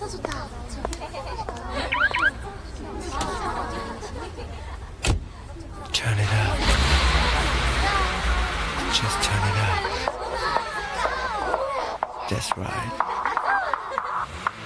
좋다. Turn it up. Just turn it up. That's right.